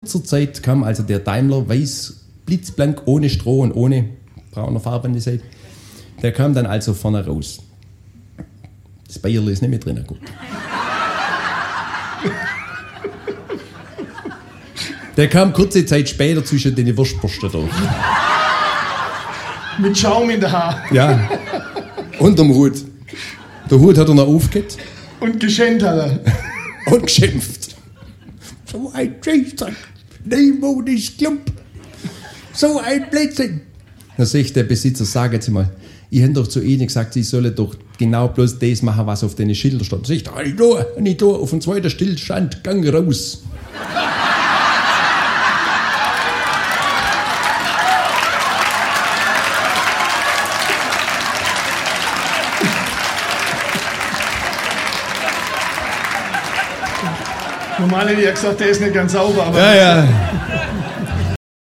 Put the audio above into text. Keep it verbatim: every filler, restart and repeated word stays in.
kurzer Zeit kam also der Daimler weiß, blitzblank, ohne Stroh und ohne brauner Farbe an die Seite. Der kam dann also vorne raus. Das Bayerli ist nicht mehr drin, gut. Der kam kurze Zeit später zwischen den Wurstbürsten durch. Mit Schaum in der Haar. Ja, unterm Hut. Der Hut hat er noch aufgehört. Und geschenkt hat er. Und geschimpft. So ein Scheißdreck. Neumodisch Klump. So ein Blödsinn. Dann sagt der Besitzer, sagen Sie mal, ich habe doch zu Ihnen gesagt, Sie sollen doch genau bloß das machen, was auf den Schildern stand. Sagt er, nicht da, nicht da, auf dem zweiten Stillstand, gang raus. Normal hätte ich ja gesagt, der ist nicht ganz sauber, aber... Ja, ja.